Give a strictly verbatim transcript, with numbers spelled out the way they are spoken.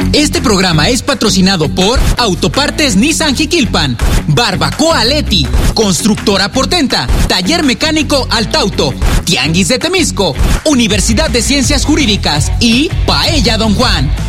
Este programa es patrocinado por Autopartes Nissan Jiquilpan, Barbacoa Leti, Constructora Portenta, Taller Mecánico Altauto, Tianguis de Temisco, Universidad de Ciencias Jurídicas y Paella Don Juan.